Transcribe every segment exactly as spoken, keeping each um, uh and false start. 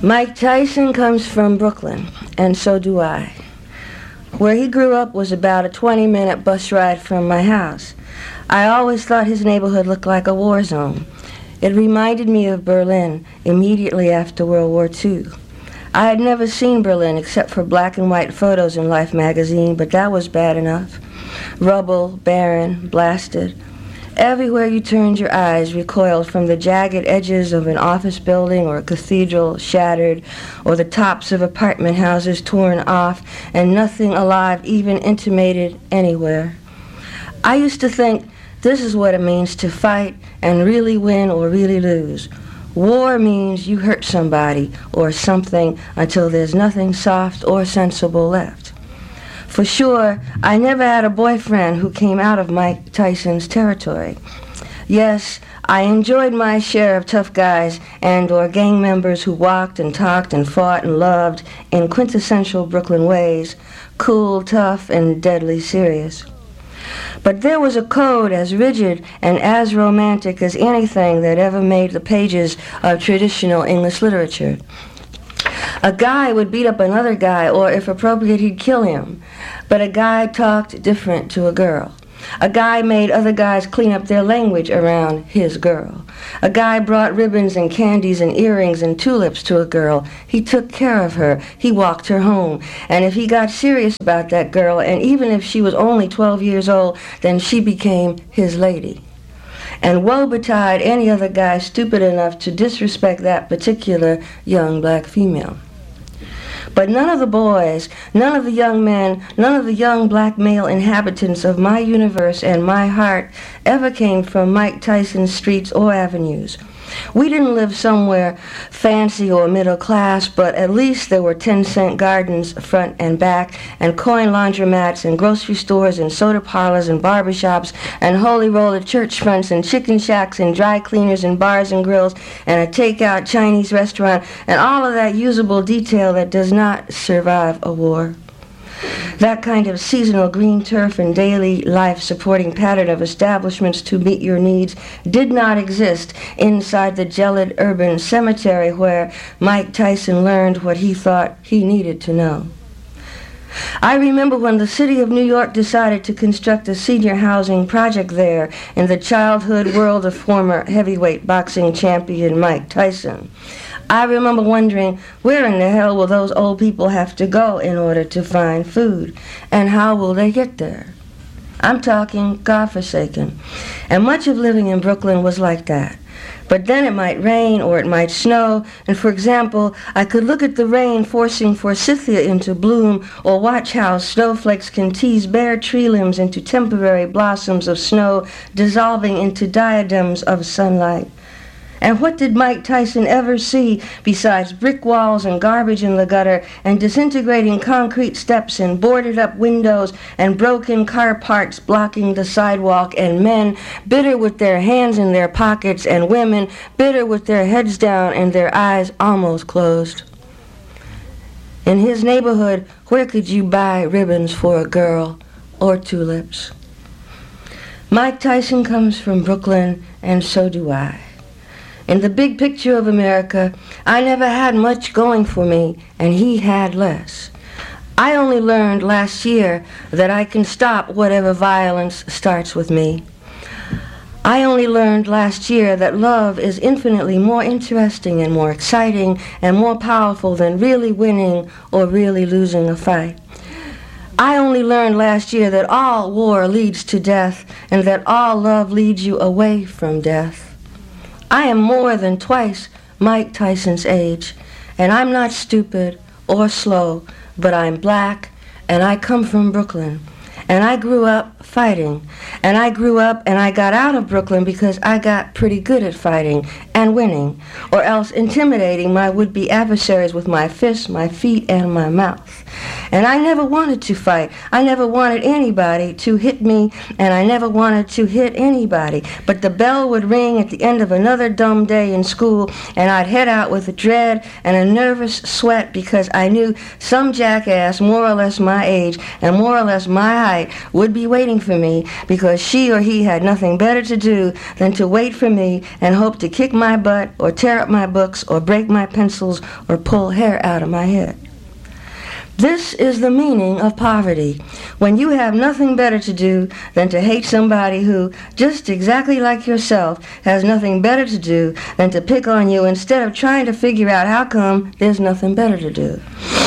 Mike Tyson comes from Brooklyn, and so do I. Where he grew up was about a twenty-minute bus ride from my house. I always thought his neighborhood looked like a war zone. It reminded me of Berlin immediately after World War Two. I had never seen Berlin except for black and white photos in Life magazine, but that was bad enough. Rubble, barren, blasted. Everywhere you turned your eyes recoiled from the jagged edges of an office building or a cathedral shattered, or the tops of apartment houses torn off, and nothing alive even intimated anywhere. I used to think this is what it means to fight and really win or really lose. War means you hurt somebody or something until there's nothing soft or sensible left. For sure, I never had a boyfriend who came out of Mike Tyson's territory. Yes, I enjoyed my share of tough guys and or gang members who walked and talked and fought and loved in quintessential Brooklyn ways, cool, tough, and deadly serious. But there was a code as rigid and as romantic as anything that ever made the pages of traditional English literature. A guy would beat up another guy, or if appropriate, he'd kill him. But a guy talked different to a girl. A guy made other guys clean up their language around his girl. A guy brought ribbons and candies and earrings and tulips to a girl. He took care of her. He walked her home. And if he got serious about that girl, and even if she was only twelve years old, then she became his lady. And woe betide any other guy stupid enough to disrespect that particular young black female. But none of the boys, none of the young men, none of the young black male inhabitants of my universe and my heart ever came from Mike Tyson's streets or avenues. We didn't live somewhere fancy or middle class, but at least there were ten-cent gardens front and back, and coin laundromats, and grocery stores, and soda parlors, and barbershops, and holy roller church fronts, and chicken shacks, and dry cleaners, and bars and grills, and a takeout Chinese restaurant, and all of that usable detail that does not survive a war. That kind of seasonal green turf and daily life-supporting pattern of establishments to meet your needs did not exist inside the gelid urban cemetery where Mike Tyson learned what he thought he needed to know. I remember when the city of New York decided to construct a senior housing project there in the childhood world of former heavyweight boxing champion Mike Tyson. I remember wondering, where in the hell will those old people have to go in order to find food? And how will they get there? I'm talking godforsaken. And much of living in Brooklyn was like that. But then it might rain or it might snow, and for example, I could look at the rain forcing forsythia into bloom, or watch how snowflakes can tease bare tree limbs into temporary blossoms of snow, dissolving into diadems of sunlight. And what did Mike Tyson ever see besides brick walls and garbage in the gutter and disintegrating concrete steps and boarded-up windows and broken car parts blocking the sidewalk, and men bitter with their hands in their pockets, and women bitter with their heads down and their eyes almost closed? In his neighborhood, where could you buy ribbons for a girl or tulips? Mike Tyson comes from Brooklyn, and so do I. In the big picture of America, I never had much going for me, and he had less. I only learned last year that I can stop whatever violence starts with me. I only learned last year that love is infinitely more interesting and more exciting and more powerful than really winning or really losing a fight. I only learned last year that all war leads to death, and that all love leads you away from death. I am more than twice Mike Tyson's age, and I'm not stupid or slow, but I'm black, and I come from Brooklyn, and I grew up fighting, and I grew up and I got out of Brooklyn because I got pretty good at fighting and winning, or else intimidating my would-be adversaries with my fists, my feet, and my mouth. And I never wanted to fight. I never wanted anybody to hit me, and I never wanted to hit anybody. But the bell would ring at the end of another dumb day in school, and I'd head out with a dread and a nervous sweat because I knew some jackass more or less my age and more or less my height would be waiting waiting for me because she or he had nothing better to do than to wait for me and hope to kick my butt or tear up my books or break my pencils or pull hair out of my head. This is the meaning of poverty, when you have nothing better to do than to hate somebody who, just exactly like yourself, has nothing better to do than to pick on you instead of trying to figure out how come there's nothing better to do.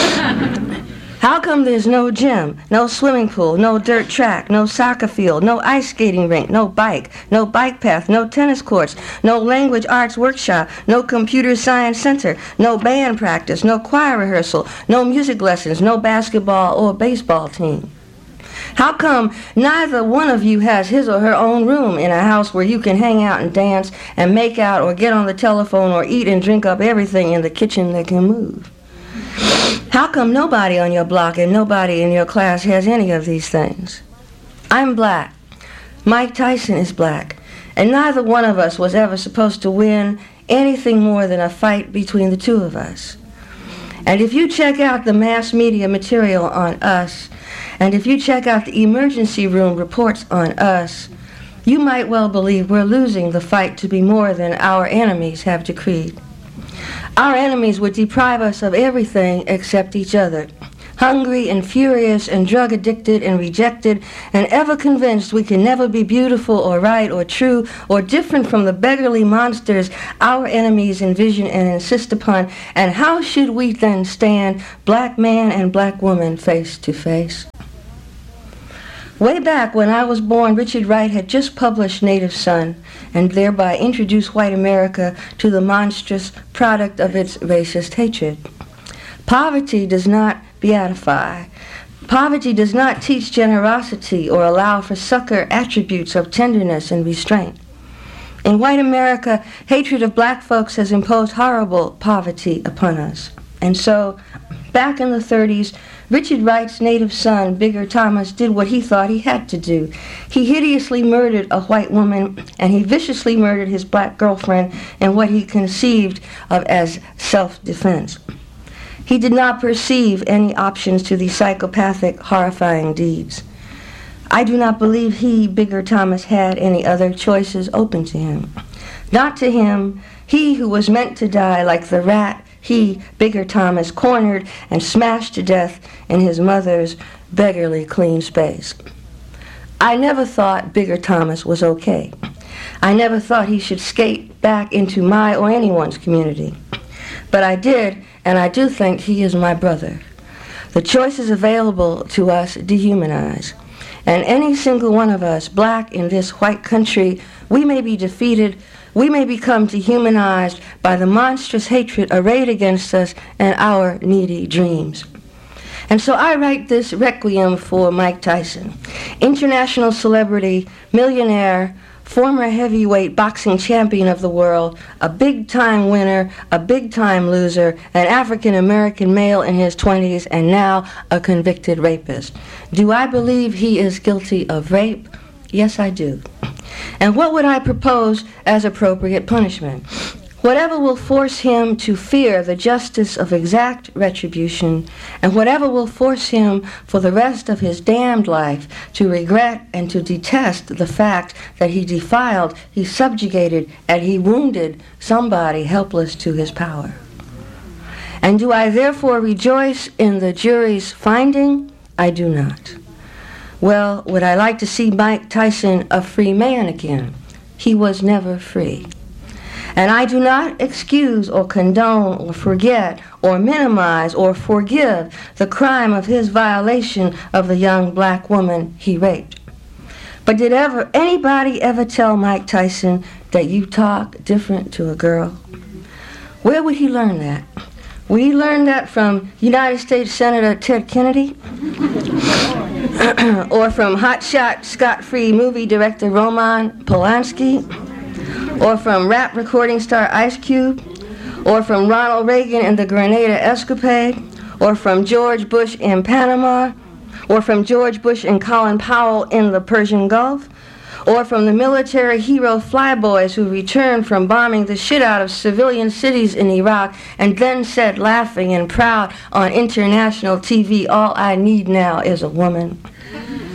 How come there's no gym, no swimming pool, no dirt track, no soccer field, no ice skating rink, no bike, no bike path, no tennis courts, no language arts workshop, no computer science center, no band practice, no choir rehearsal, no music lessons, no basketball or baseball team? How come neither one of you has his or her own room in a house where you can hang out and dance and make out or get on the telephone or eat and drink up everything in the kitchen that can move? How come nobody on your block and nobody in your class has any of these things? I'm black. Mike Tyson is black. And neither one of us was ever supposed to win anything more than a fight between the two of us. And if you check out the mass media material on us, and if you check out the emergency room reports on us, you might well believe we're losing the fight to be more than our enemies have decreed. Our enemies would deprive us of everything except each other, hungry and furious and drug-addicted and rejected and ever convinced we can never be beautiful or right or true or different from the beggarly monsters our enemies envision and insist upon. And how should we then stand, black man and black woman, face to face? Way back when I was born, Richard Wright had just published Native Son and thereby introduced white America to the monstrous product of its racist hatred. Poverty does not beatify. Poverty does not teach generosity or allow for succor attributes of tenderness and restraint. In white America, hatred of black folks has imposed horrible poverty upon us. And so, back in the thirties, Richard Wright's native son, Bigger Thomas, did what he thought he had to do. He hideously murdered a white woman, and he viciously murdered his black girlfriend in what he conceived of as self-defense. He did not perceive any options to these psychopathic, horrifying deeds. I do not believe he, Bigger Thomas, had any other choices open to him. Not to him, he who was meant to die like the rat he, Bigger Thomas, cornered and smashed to death in his mother's beggarly clean space. I never thought Bigger Thomas was okay. I never thought he should skate back into my or anyone's community. But I did, and I do think he is my brother. The choices available to us dehumanize. And any single one of us, black in this white country, we may be defeated. We may become dehumanized by the monstrous hatred arrayed against us and our needy dreams. And so I write this requiem for Mike Tyson, international celebrity, millionaire, former heavyweight boxing champion of the world, a big-time winner, a big-time loser, an African-American male in his twenties, and now a convicted rapist. Do I believe he is guilty of rape? Yes, I do. And what would I propose as appropriate punishment? Whatever will force him to fear the justice of exact retribution, and whatever will force him for the rest of his damned life to regret and to detest the fact that he defiled, he subjugated, and he wounded somebody helpless to his power. And do I therefore rejoice in the jury's finding? I do not. Well, would I like to see Mike Tyson a free man again? He was never free. And I do not excuse or condone or forget or minimize or forgive the crime of his violation of the young black woman he raped. But did ever anybody ever tell Mike Tyson that you talk different to a girl? Where would he learn that? Would he learn that from United States Senator Ted Kennedy? Or from hotshot, scot-free movie director Roman Polanski? Or from rap recording star Ice Cube? Or from Ronald Reagan in the Grenada escapade? Or from George Bush in Panama? Or from George Bush and Colin Powell in the Persian Gulf? Or from the military hero flyboys who returned from bombing the shit out of civilian cities in Iraq and then said, laughing and proud on international T V, all I need now is a woman?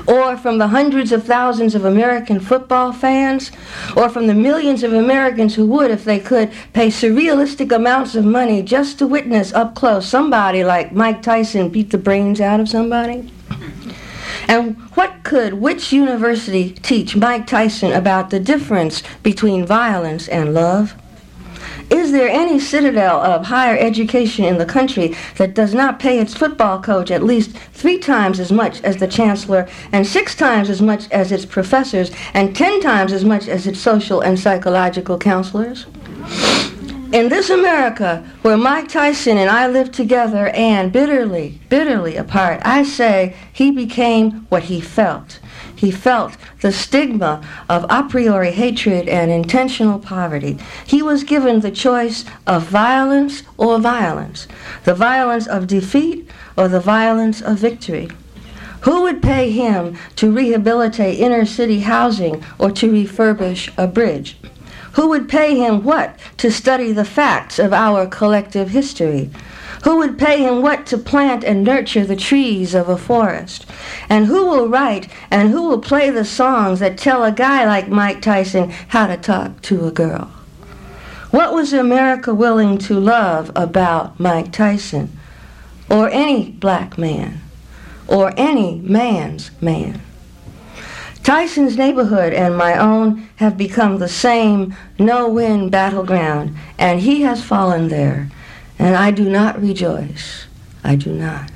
or from the hundreds of thousands of American football fans, or from the millions of Americans who would, if they could, pay surrealistic amounts of money just to witness up close somebody like Mike Tyson beat the brains out of somebody? And what could which university teach Mike Tyson about the difference between violence and love? Is there any citadel of higher education in the country that does not pay its football coach at least three times as much as the chancellor, and six times as much as its professors, and ten times as much as its social and psychological counselors? In this America, where Mike Tyson and I lived together and bitterly, bitterly apart, I say he became what he felt. He felt the stigma of a priori hatred and intentional poverty. He was given the choice of violence or violence, the violence of defeat or the violence of victory. Who would pay him to rehabilitate inner city housing or to refurbish a bridge? Who would pay him what to study the facts of our collective history? Who would pay him what to plant and nurture the trees of a forest? And who will write and who will play the songs that tell a guy like Mike Tyson how to talk to a girl? What was America willing to love about Mike Tyson, or any black man, or any man's man? Tyson's neighborhood and my own have become the same no-win battleground, and he has fallen there, and I do not rejoice. I do not.